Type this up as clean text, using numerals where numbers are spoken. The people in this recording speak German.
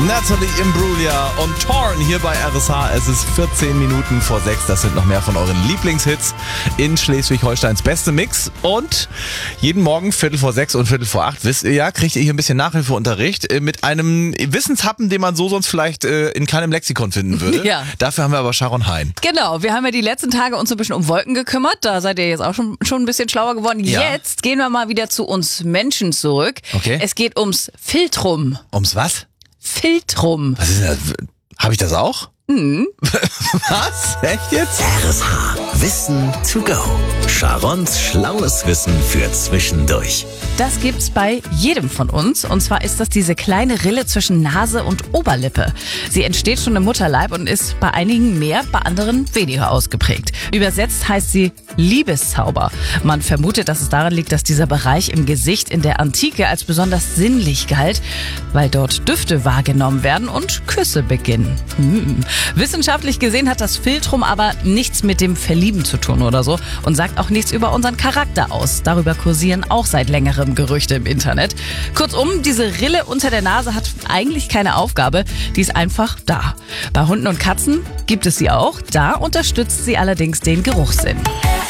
Natalie Imbruglia und Torn hier bei RSH. Es ist 14 Minuten vor 6. Das sind noch mehr von euren Lieblingshits in Schleswig-Holsteins beste Mix. Und jeden Morgen 5:45 und 7:45, wisst ihr ja, kriegt ihr hier ein bisschen Nachhilfeunterricht mit einem Wissenshappen, den man so sonst vielleicht in keinem Lexikon finden würde. Ja. Dafür haben wir aber Sharon Hein. Genau, wir haben ja die letzten Tage uns ein bisschen um Wolken gekümmert. Da seid ihr jetzt auch schon ein bisschen schlauer geworden. Ja. Jetzt gehen wir mal wieder zu uns Menschen zurück. Okay. Es geht ums Filtrum. Ums was? Filtrum. Was ist das? Habe ich das auch? Was? Echt jetzt? RSH. Wissen to go. Sharons schlaues Wissen für zwischendurch. Das gibt's bei jedem von uns. Und zwar ist das diese kleine Rille zwischen Nase und Oberlippe. Sie entsteht schon im Mutterleib und ist bei einigen mehr, bei anderen weniger ausgeprägt. Übersetzt heißt sie Liebeszauber. Man vermutet, dass es daran liegt, dass dieser Bereich im Gesicht in der Antike als besonders sinnlich galt, weil dort Düfte wahrgenommen werden und Küsse beginnen. Wissenschaftlich gesehen hat das Filtrum aber nichts mit dem Verlieben zu tun oder so und sagt auch nichts über unseren Charakter aus. Darüber kursieren auch seit längerem Gerüchte im Internet. Kurzum, diese Rille unter der Nase hat eigentlich keine Aufgabe, die ist einfach da. Bei Hunden und Katzen gibt es sie auch, da unterstützt sie allerdings den Geruchssinn.